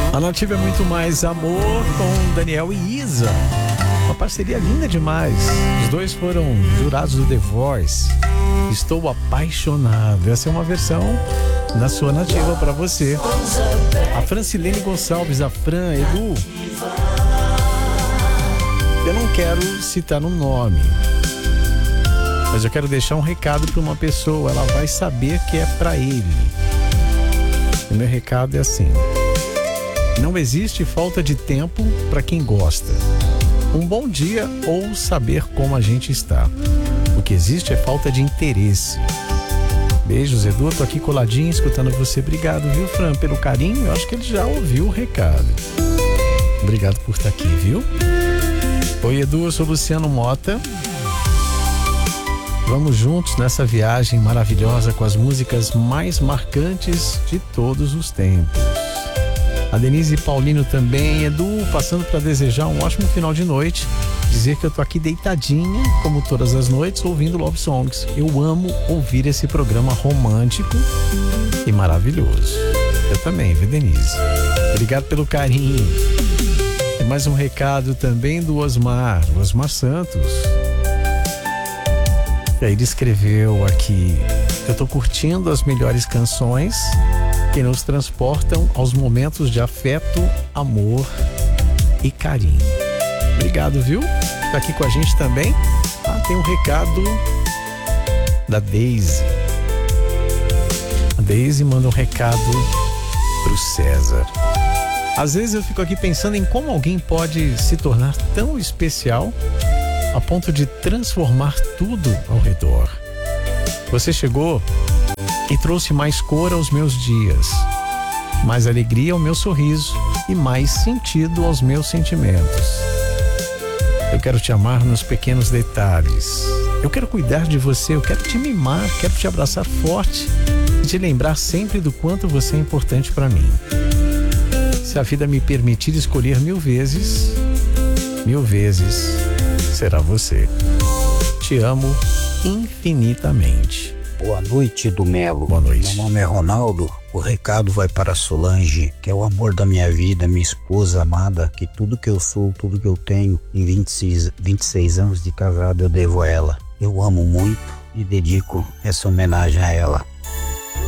A Nativa é muito mais amor com Daniel e Isa. Uma parceria linda demais. Os dois foram jurados do The Voice. Estou apaixonado. Essa é uma versão da sua Nativa para você. A Francilene Gonçalves, a Fran, Edu. Eu não quero citar um nome, mas eu quero deixar um recado para uma pessoa. Ela vai saber que é para ele. O meu recado é assim: não existe falta de tempo para quem gosta. Um bom dia ou saber como a gente está. O que existe é falta de interesse. Beijos, Edu. Eu tô aqui coladinho escutando você. Obrigado, viu, Fran, pelo carinho. Eu acho que ele já ouviu o recado. Obrigado por estar aqui, viu? Oi, Edu, eu sou Luciano Mota. Vamos juntos nessa viagem maravilhosa com as músicas mais marcantes de todos os tempos. A Denise Paulino também. Edu, passando para desejar um ótimo final de noite. Dizer que eu tô aqui deitadinha, como todas as noites, ouvindo Love Songs. Eu amo ouvir esse programa romântico e maravilhoso. Eu também, viu, Denise? Obrigado pelo carinho. E mais um recado também do Osmar Santos. E aí ele escreveu aqui: eu tô curtindo as melhores canções que nos transportam aos momentos de afeto, amor e carinho. Obrigado, viu? Tá aqui com a gente também. Tem um recado da Daisy. A Daisy manda um recado pro César. Às vezes eu fico aqui pensando em como alguém pode se tornar tão especial a ponto de transformar tudo ao redor. Você chegou e trouxe mais cor aos meus dias, mais alegria ao meu sorriso e mais sentido aos meus sentimentos. Eu quero te amar nos pequenos detalhes. Eu quero cuidar de você, eu quero te mimar, quero te abraçar forte e te lembrar sempre do quanto você é importante para mim. Se a vida me permitir escolher 1000 vezes, será você. Te amo infinitamente. Boa noite, do Melo. Boa noite. Meu nome é Ronaldo. O recado vai para Solange, que é o amor da minha vida, minha esposa amada, que tudo que eu sou, tudo que eu tenho, em 26 anos de casado, eu devo a ela. Eu amo muito e dedico essa homenagem a ela.